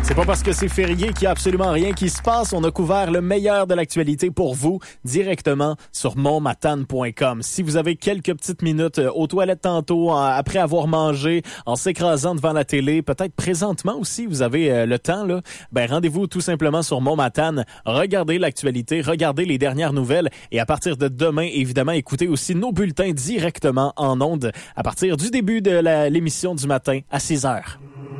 C'est pas parce que c'est férié qu'il y a absolument rien qui se passe. On a couvert le meilleur de l'actualité pour vous directement sur montmatane.com. Si vous avez quelques petites minutes aux toilettes tantôt, après avoir mangé, en s'écrasant devant la télé, peut-être présentement aussi, vous avez le temps, là, ben rendez-vous tout simplement sur Montmatane. Regardez l'actualité, regardez les dernières nouvelles et à partir de demain, évidemment, écoutez aussi nos bulletins directement en ondes à partir du début de l'émission du matin à 6 heures.